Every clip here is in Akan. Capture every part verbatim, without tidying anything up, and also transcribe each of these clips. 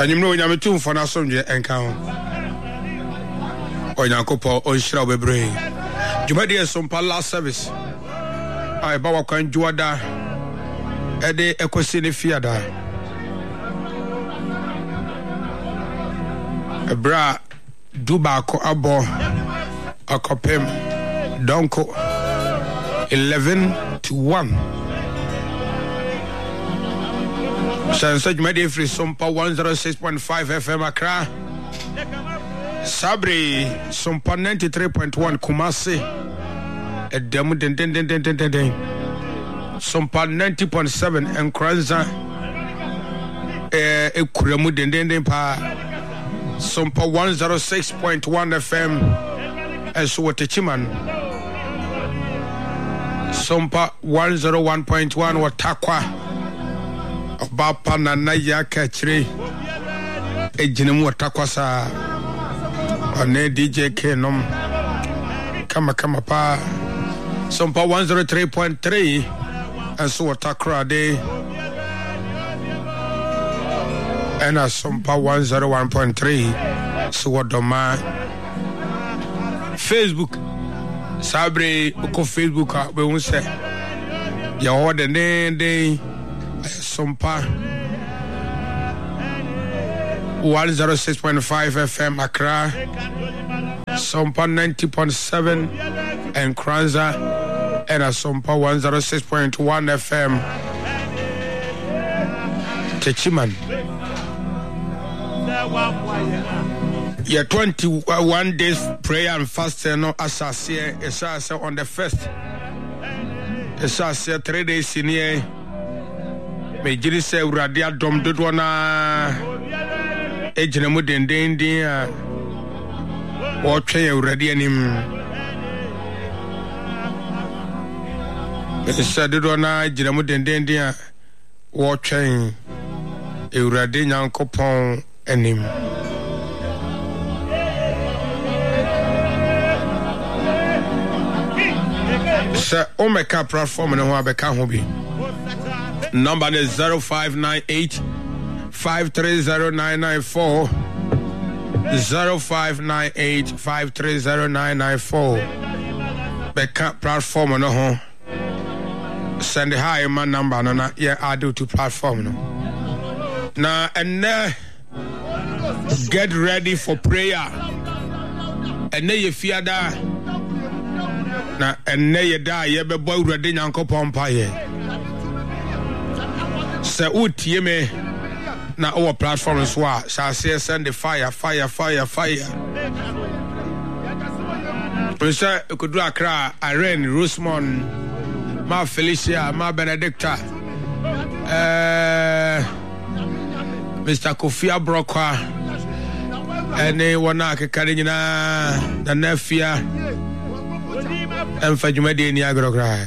Anyimno nyame tumfo na somje enka ho. Onyankopɔ onhyira bebre. Jumadi esompa last service. Ai ba wakwan juada. Ede ekosi ne fiada. Ebra duba ko abo akopem donko eleven to one. Sansa Jumadi free sompa one oh six point five F M Accra. Sabri sompa ninety-three point one Kumasi. Edemu den den den den den den den. Sompa ninety point seven Nkranza. Eh ekuremu den den den pa. Sompa one oh six point one F M. Eswotechiman. Sompa one oh one point one Watakwa. Bapa na na ya kachire ejinemu Watakwa sa. Ane D J Kenom Kama Kama Pa Sompa one oh three point three and so Watakra de and a Sompa one oh one point three so Wadoma Facebook Sabre Uko Facebook we won't say ya order de de Sompa one oh six point five F M Accra, Sompa ninety point seven and Kranza, and a Sompa one oh six point one F M Techiman. Yeah, twenty-one days prayer and fasting no assassin is on the first. It's three days in here. Major say Radia Dom Dudwana. Ejinemu den den den a wotwe urade anim esadedo na ejinemu den den den a wotwe urade nyankopon anim sa omeka platform no ho abeka ho bi number is zero five nine eight five three zero nine nine four zero five nine eight five three zero nine nine four. Beka platform no ho. Send hi my number no na yeah I do to platform no. Na and uh, get ready for prayer. And ne ye fiada. Na and ne ye da ye be boy ready nyankopon pa ye. Se utie me na our platform so a shall say send the fire fire fire fire Prince could do Accra Irene Rosemond Ma Felicia Ma Benedicta uh, Mister Kofi Abrokwa ene wana ke kadina na nafia emfa dwumade ni agrokra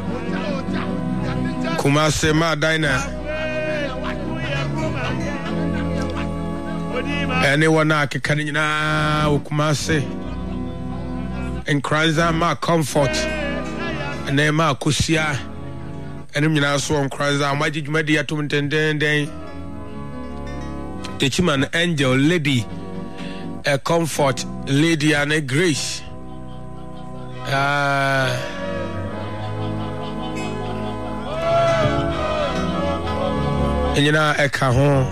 Kumase ma dina anyone na kekane nyina Kumase Nkranza ma comfort ene ma kusia enim nyina so Nkranza ma dwumade atom tendenden Techiman Angel Lady a comfort lady and a grace uh and you know a cajon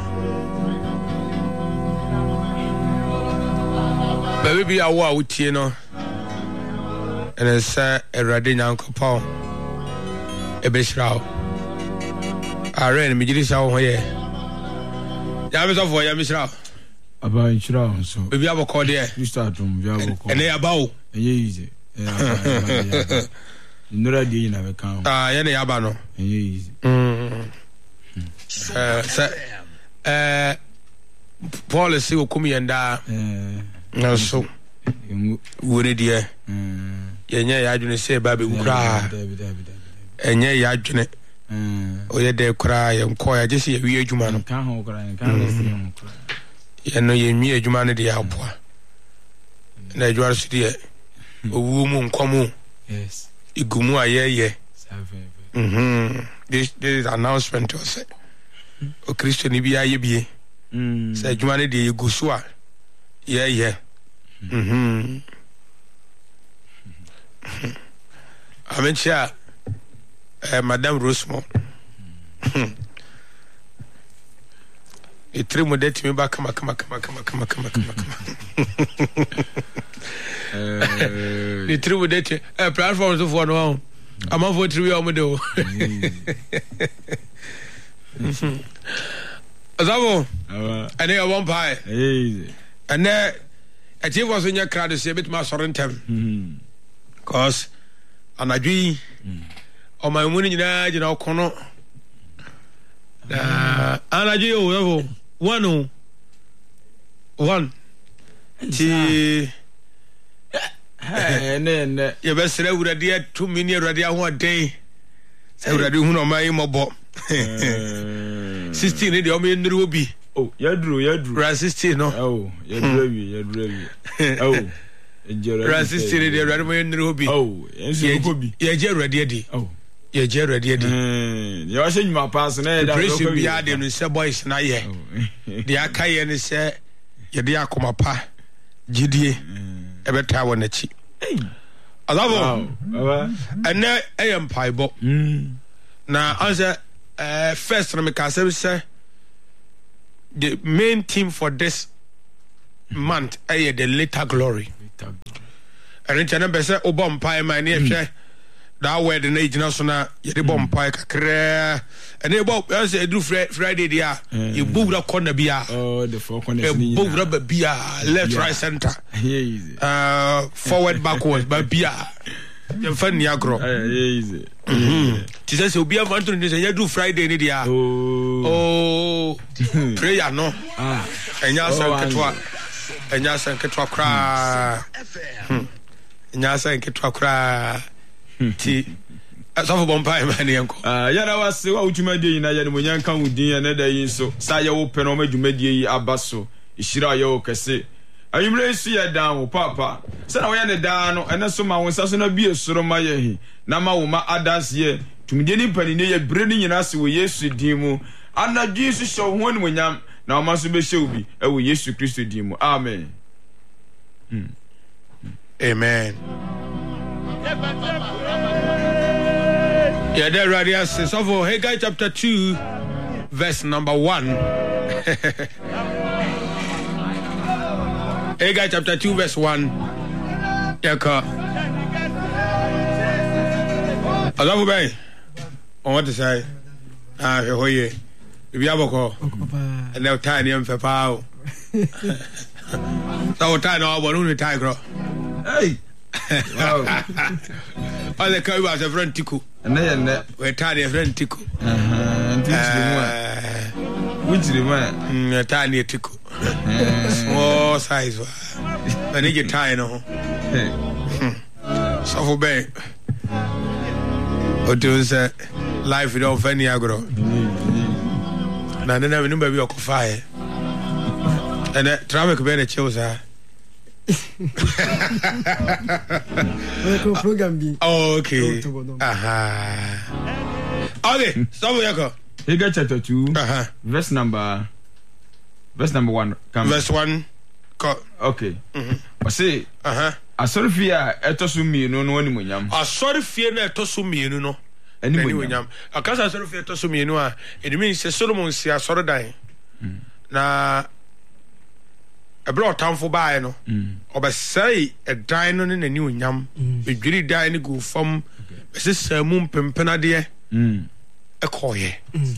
baby a wa with you know and it's a radin uncle Paul a bishrow I ran me show here Yamis of Yamisra about insurance so we have a call there you start from and they about easy no idea in a account ah any abano easy mm uh uh policy will come and da no so we dey yenye ya adwene say ba be ukra enye ya adwene oye de kra ye nko ya je se ye wi adwuma no kan ho kra kan se ho kra ye no ye mi adwuma no de ya aboa na adwuma so de owu mu nkomu yes igumu ayeye mhm this this is announcement to say o Christian bi aye bie sɛ adwuma no deɛ yɛgu so a yɛyɛ mhm amenkyia eh, Madame Rosemont etire mo de timi ba kama kama kama kama kama kama kama eh etire mo de timi eh platform so for no ama for three o mo de o azabo ane ya one pie eh ane ati was nya crowd se bit ma sorentem cause anadwi o ma mu ni nyina gina okono na anadwi o level one one ti eh ne ne ye be sere urade two mini urade ho den se urade hu no mai mobo sixteen ni de o me nduru obi oh yadru yadru ra sixteen no oh yadru wi yadru wi oh ra sixteen de urade mo nduru obi oh enso ko bi ye je urade di oh ye je urade di eh ye wa se nyuma pass na da ko bi ade no se boys na ye de aka ye ne se ye de akoma pa gidie e beta wo na chi alavo baba ene eyem paibo na answer uh, first na me ka say the main theme for this month is the later glory. And it's an bese obom pai my near share that word the age national ye de bom pai kakra and e bo say do Friday dia you book the corner bia oh the four corners ni book the bia left right center easy uh forward backwards but bia you find agro easy ti say obi avanto ni say you do Friday ni dia oh prayer no ah enya san ketwa enya san ketwa kra enya san ketwa kra ti asafo bompa mani yanko ah yana wase wa utwumadie yi na ya ne monyanka wudin na da yi so sa ya wo pe no madwumadie yi abaso ishira ya wo kese ayumre su ya dan wo papa se na wo ya ne dan no ene so ma wo nsa so na bie soro ma ya hi na ma wo ma adanse tumdie ni pani ne ya bre ni nyina se wo Yesu din mu anadwi su hye ho ne monyam na wo ma so be hye obi e wo Yesu Kristo din mu amen hmm. Amen. Yeah, there radio says of Haggai chapter two verse number one. Haggai chapter two verse one. Yeah, ka. Alafu bay. On what to say? Ah, he hoye. If you have a call, and now tiny and for power. So tiny no one only tiger. Hey. Wow. All the car was a friend Tiku. And then we tiny a friend Tiku. Which the one? A tiny Tiku. Small size. When you get tiny, no. So for bay. What do you say? Life without any agro. Now, then I remember we are fire. And that traffic better chose her. Oh, okay. Aha. Okay, so we go. Haggai chapter two, uh-huh. verse number, verse number one. Come. Verse one. Go. Okay. Mm-hmm. I say, uh-huh. Asorfia etosu mienu no woni munyam. Asorfia na etosu mienu no. Eni munyam. Akasa asorfia etosu mienu a, it means Solomon si asorodan. Na ebro tamfo bae no obesai edan no ne nani onyam bedwiri dan ne gu fam besesa mu mpempena de mm ekoye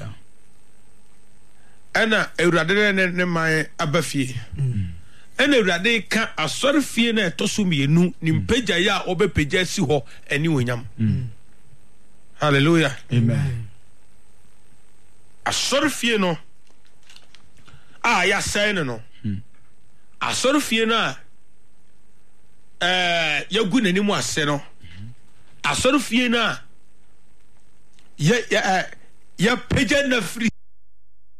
ana ewurade ne ne man abafie ana ewurade ka asorfie na etoso mienu ni mpagya ya obepagya si ho ani onyam hallelujah amen asorfie no ah ya sai no no asorfie na eh yagu nani mu ase no asorfie na ya ya ya pagya na free